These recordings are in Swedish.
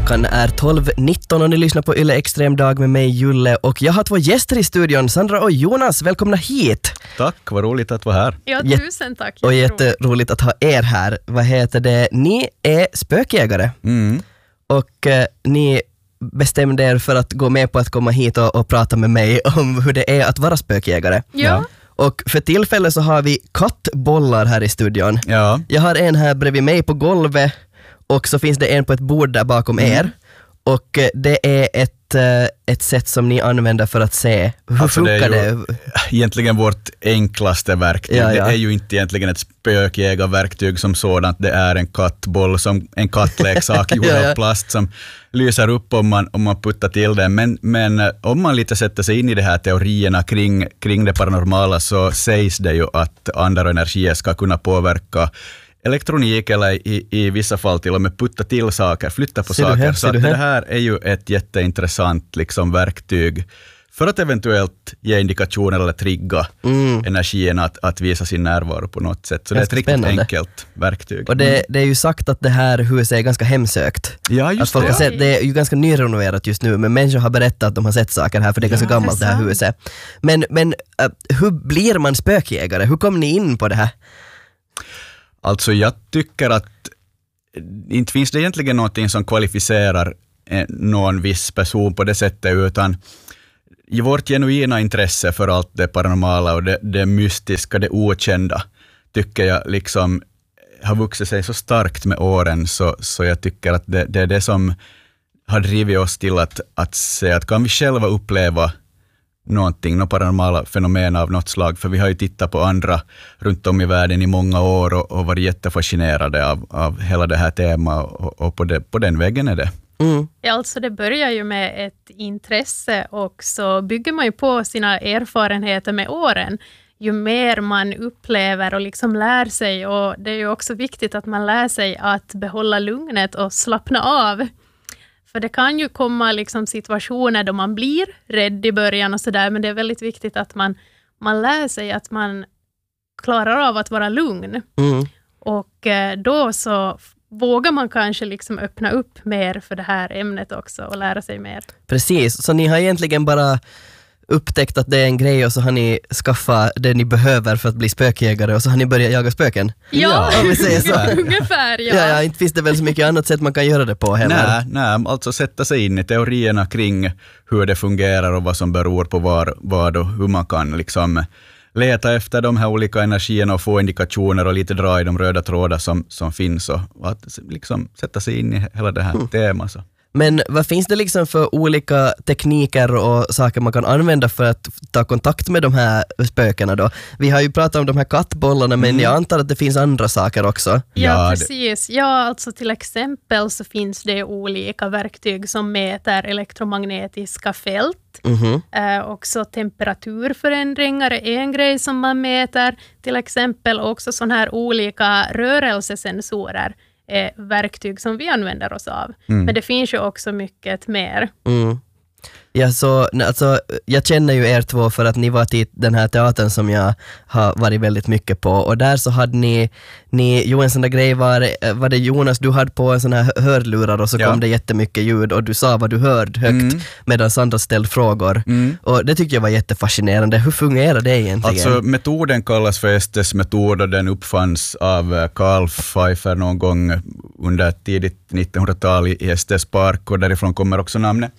Klockan är 12.19 och ni lyssnar på Yle Extrem dag med mig Julle, och jag har två gäster i studion, Sandra och Jonas. Välkomna hit. Tack, vad roligt att vara här. Ja, tusen tack. Och jätteroligt att ha er här. Vad heter det? Ni är spökjägare. Och ni bestämde er för att gå med på att komma hit och prata med mig om hur det är att vara spökjägare. Ja. Och för tillfället så har vi kattbollar här i studion. Ja. Jag har en här bredvid mig på golvet, och så finns det en på ett bord där bakom er. Och det är ett sätt som ni använder för att se hur funkar det. Egentligen vårt enklaste verktyg. Ja. Det är ju inte egentligen ett spökjägarverktyg som sådant. Det är en kattboll, som en kattleksak gjord av plast som lyser upp om man puttar till den. Men om man lite sätter sig in i de här teorierna kring det paranormala, så sägs det ju att andra energier ska kunna påverka elektronik eller i vissa fall till och med putta till saker, flytta på saker. Så det här är ju ett jätteintressant verktyg för att eventuellt ge indikationer eller trigga energin att visa sin närvaro på något sätt. Så det är ett riktigt enkelt verktyg. Och det är ju sagt att det här huset är ganska hemsökt. Ja, just att folk det är ju ganska nyrenoverat just nu, men människor har berättat att de har sett saker här, för det är ganska gammalt det här huset. Men hur blir man spökjägare? Hur kom ni in på det här? Alltså jag tycker att inte finns det egentligen någonting som kvalificerar någon viss person på det sättet, utan i vårt genuina intresse för allt det paranormala och det mystiska, det okända, tycker jag har vuxit sig så starkt med åren, så jag tycker att det är det som har drivit oss till att se att kan vi själva uppleva några paranormala fenomen av något slag, för vi har ju tittat på andra runt om i världen i många år och varit jättefascinerade av hela det här temat, och på den vägen är det. Ja, alltså det börjar ju med ett intresse, och så bygger man ju på sina erfarenheter med åren. Ju mer man upplever och lär sig, och det är ju också viktigt att man lär sig att behålla lugnet och slappna av. För det kan ju komma situationer då man blir rädd i början och sådär, men det är väldigt viktigt att man lär sig att man klarar av att vara lugn. Och då så vågar man kanske öppna upp mer för det här ämnet också och lära sig mer. Precis, så ni har egentligen bara upptäckt att det är en grej, och så har ni skaffat det ni behöver för att bli spökjägare, och så har ni börjat jaga spöken. Ja, om vi säger så. Ungefär, ja. Inte finns det väl så mycket annat sätt man kan göra det på heller. Nej, alltså sätta sig in i teorierna kring hur det fungerar och vad som beror på vad och hur man kan leta efter de här olika energierna och få indikationer och lite dra i de röda trådar som finns, och att sätta sig in i hela det här temat. Så. Men vad finns det för olika tekniker och saker man kan använda för att ta kontakt med de här spökena då? Vi har ju pratat om de här kattbollarna, men jag antar att det finns andra saker också. Ja, precis. Ja, alltså till exempel så finns det olika verktyg som mäter elektromagnetiska fält. Också temperaturförändringar är en grej som man mäter. Till exempel också sådana här olika rörelsesensorer. Verktyg som vi använder oss av. Men det finns ju också mycket mer. Ja, alltså, jag känner ju er två för att ni var till den här teatern som jag har varit väldigt mycket på, och där så hade ni jo, en sån där grej var det Jonas, du hade på en sån här hörlurar, och så kom det jättemycket ljud och du sa vad du hörde högt medan Sandra ställde frågor, och det tyckte jag var jättefascinerande. Hur fungerar det egentligen? Alltså metoden kallas för Estes metod, och den uppfanns av Carl Pfeiffer någon gång under tidigt 1900-tal i Estes park, och därifrån kommer också namnet.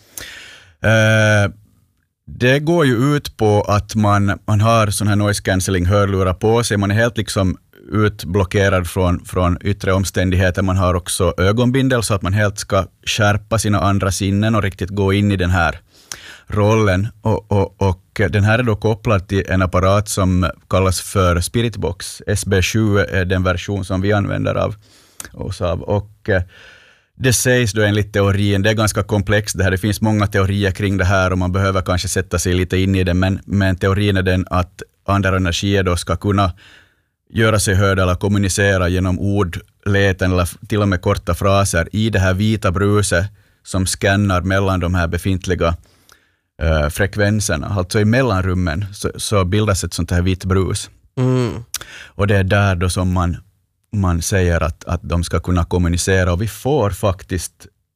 Det går ju ut på att man har sån här noise cancelling hörlurar på sig. Man är helt utblockerad från yttre omständigheter. Man har också ögonbindel, så att man helt ska skärpa sina andra sinnen och riktigt gå in i den här rollen. Och den här är då kopplad till en apparat som kallas för Spiritbox. SB7 är den version som vi använder av oss av. Och det sägs då enligt teorin, det är ganska komplext det här, det finns många teorier kring det här och man behöver kanske sätta sig lite in i det, men teorin är den att andra energier då ska kunna göra sig hörda eller kommunicera genom ord, läten eller till och med korta fraser i det här vita bruset som scannar mellan de här befintliga frekvenserna. Alltså i mellanrummen så bildas ett sånt här vitt brus. Och det är där då som man säger att de ska kunna kommunicera, och vi får faktiskt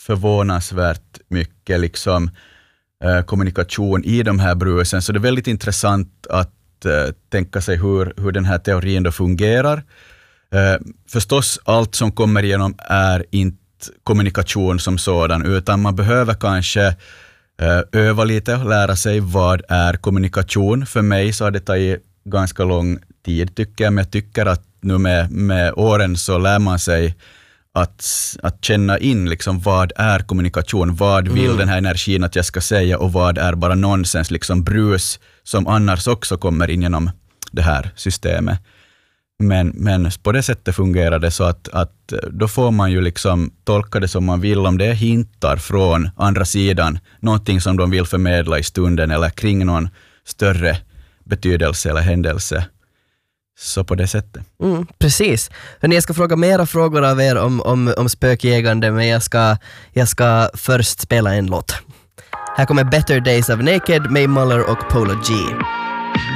förvånansvärt mycket liksom, kommunikation i de här brusen. Så det är väldigt intressant att tänka sig hur den här teorin då fungerar. Förstås, allt som kommer igenom är inte kommunikation som sådan, utan man behöver kanske öva lite och lära sig vad är kommunikation. För mig så har det tagit ganska lång tid tycker jag, men jag tycker att nu med åren så lär man sig att känna in liksom vad är kommunikation, vad vill den här energin att jag ska säga och vad är bara nonsens, liksom brus som annars också kommer in genom det här systemet. Men på det sättet fungerar det så att då får man ju liksom tolka det som man vill, om det är hintar från andra sidan, någonting som de vill förmedla i stunden eller kring någon större betydelse eller händelse. Så på det sättet. Precis. Hörrni, jag ska fråga mera frågor av er om spökjägande, men jag ska först spela en låt. Här kommer Better Days of Naked, May Muller och Polo G.